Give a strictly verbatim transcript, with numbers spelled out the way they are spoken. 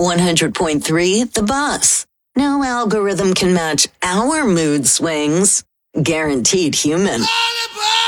one hundred point three The Bus. No algorithm can match our mood swings. Guaranteed human. Lullaby!